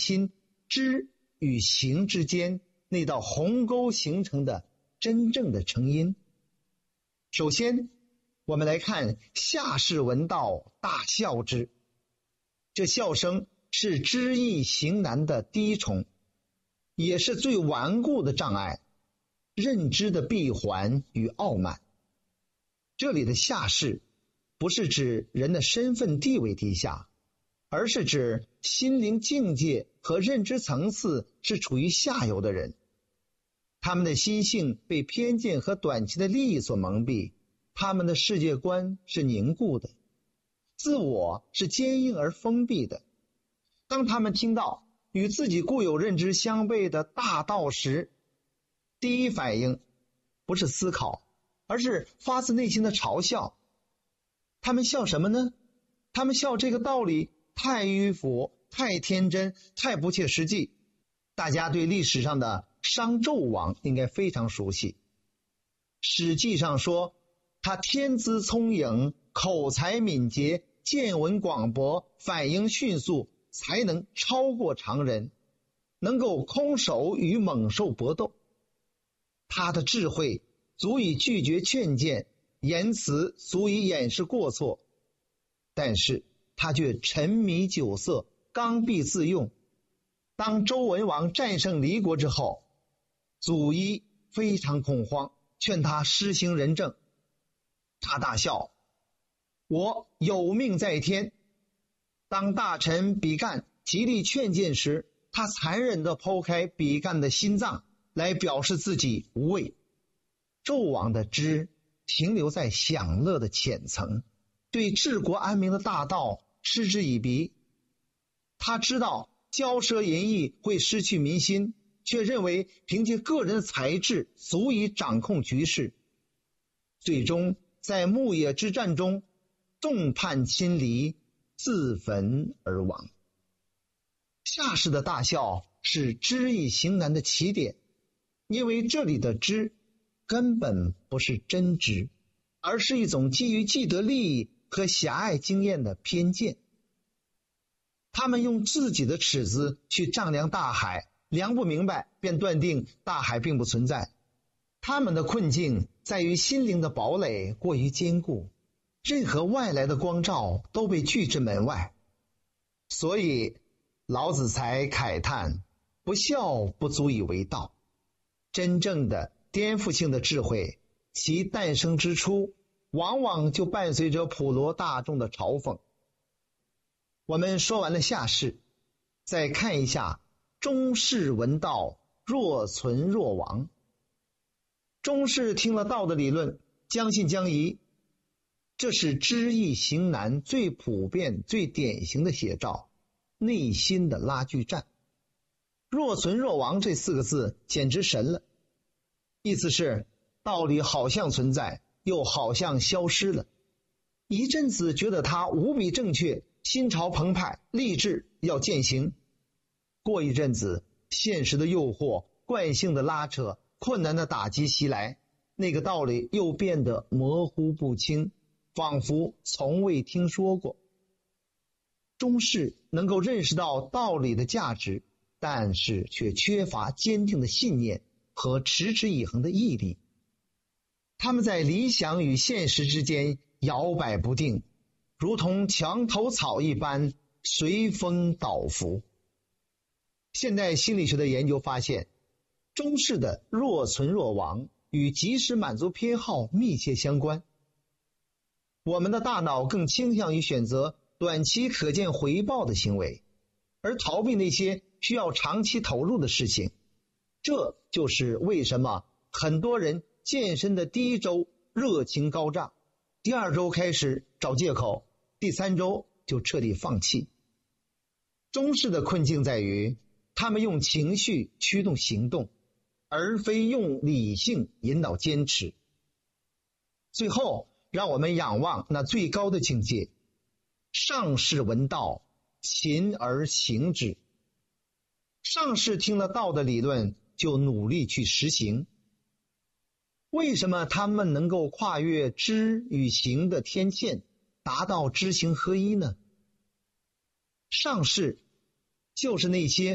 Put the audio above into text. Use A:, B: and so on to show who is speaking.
A: 心知与行之间那道鸿沟形成的真正的成因。首先，我们来看下士闻道，大笑之。这笑声是知易行难的第一重，也是最顽固的障碍，认知的闭环与傲慢。这里的下士不是指人的身份地位低下，而是指心灵境界和认知层次是处于下游的人。他们的心性被偏见和短期的利益所蒙蔽，他们的世界观是凝固的，自我是坚硬而封闭的。当他们听到与自己固有认知相悖的大道时，第一反应不是思考，而是发自内心的嘲笑。他们笑什么呢？他们笑这个道理太迂腐，太天真，太不切实际。大家对历史上的商纣王应该非常熟悉。史记上说，他天资聪颖，口才敏捷，见闻广博，反应迅速，才能超过常人，能够空手与猛兽搏斗。他的智慧足以拒绝劝谏，言辞足以掩饰过错，但是他却沉迷酒色，刚愎自用。当周文王战胜离国之后，祖乙非常恐慌，劝他施行仁政。他大笑，我有命在天。当大臣比干极力劝谏时，他残忍地剖开比干的心脏，来表示自己无畏。纣王的知停留在享乐的浅层，对治国安民的大道嗤之以鼻。他知道骄奢淫逸会失去民心，却认为凭借个人的才智足以掌控局势。最终在牧野之战中众叛亲离，自焚而亡。下士的大笑是知易行难的起点，因为这里的知根本不是真知，而是一种基于既得利益和狭隘经验的偏见。他们用自己的尺子去丈量大海，量不明白便断定大海并不存在。他们的困境在于心灵的堡垒过于坚固，任何外来的光照都被拒之门外。所以老子才慨叹，不笑不足以为道。真正的颠覆性的智慧，其诞生之初往往就伴随着普罗大众的嘲讽。我们说完了下士，再看一下中士闻道，若存若亡。中士听了道的理论，将信将疑，这是知易行难最普遍最典型的写照，内心的拉锯战。若存若亡这4个字简直神了，意思是道理好像存在，又好像消失了。一阵子觉得它无比正确，心潮澎湃，立志要践行。过一阵子，现实的诱惑，惯性的拉扯，困难的打击袭来，那个道理又变得模糊不清，仿佛从未听说过。中士能够认识到道理的价值，但是却缺乏坚定的信念和持之以恒的毅力。他们在理想与现实之间摇摆不定，如同墙头草一般随风倒伏。现代心理学的研究发现，中士的若存若亡与即时满足偏好密切相关。我们的大脑更倾向于选择短期可见回报的行为，而逃避那些需要长期投入的事情。这就是为什么很多人健身的第1周热情高涨，第2周开始找借口，第3周就彻底放弃。中士的困境在于，他们用情绪驱动行动，而非用理性引导坚持。最后，让我们仰望那最高的境界，上士闻道，勤而行之。上士听了道的理论，就努力去实行。为什么他们能够跨越知与行的天堑，达到知行合一呢？上士就是那些